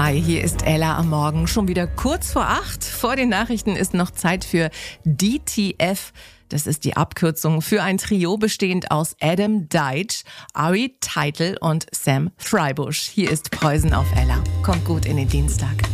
Hi, hier ist Ella am Morgen. Schon wieder kurz vor 8. Vor den Nachrichten ist noch Zeit für DTF. Das ist die Abkürzung für ein Trio bestehend aus Adam Deitch, Ari Teitel und Sam Thrybush. Hier ist Poison auf Ella. Kommt gut in den Dienstag.